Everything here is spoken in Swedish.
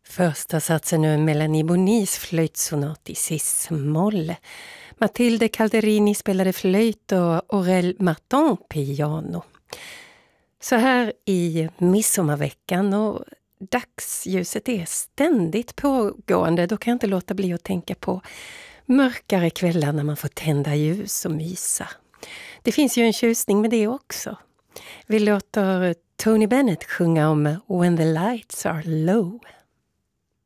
Första satsen ur Melanie Bonis flöjtsonat i cis-moll. Mathilde Calderini spelade flöjt och Aurel Martin piano. Så här i midsommarveckan och dagsljuset är ständigt pågående. Då kan jag inte låta bli att tänka på mörkare kvällar när man får tända ljus och mysa. Det finns ju en tjusning med det också. Vi låter Tony Bennett sjunga om When the Lights Are Low.